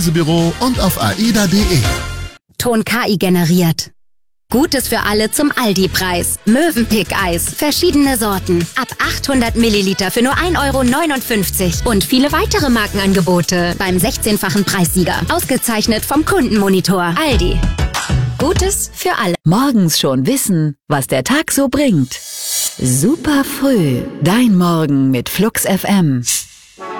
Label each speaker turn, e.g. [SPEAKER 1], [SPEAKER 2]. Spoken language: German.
[SPEAKER 1] Büro und auf aida.de.
[SPEAKER 2] Ton KI generiert. Gutes für alle zum Aldi-Preis. Mövenpick-Eis. Verschiedene Sorten. Ab 800 Milliliter für nur 1,59 € Und viele weitere Markenangebote beim 16-fachen Preissieger. Ausgezeichnet vom Kundenmonitor. Aldi. Gutes für alle.
[SPEAKER 3] Morgens schon wissen, was der Tag so bringt. Super früh. Dein Morgen mit Flux FM.